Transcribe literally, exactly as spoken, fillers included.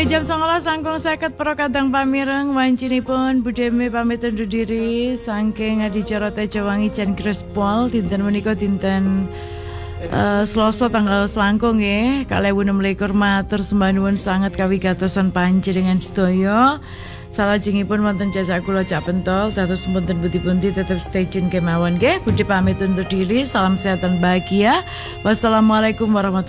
Jam songolas langkung seket pro kadang pamireng wancinipun Budeme pamit undur diri saking adicara Tejawangi Jan Grespol dinten menika dinten uh, Selasa tanggal selangkung nggih kalih enem likur matur sembah nuwun sanget kawigatosan panjenengan sedaya. Salajengipun wonten jasa kula Cak Pentol dados mboten pundi-pundi tetep stay tune kemawon nggih. Budhe pamit undur diri. Salam sehat dan bahagia. Wassalamualaikum warahmatullahi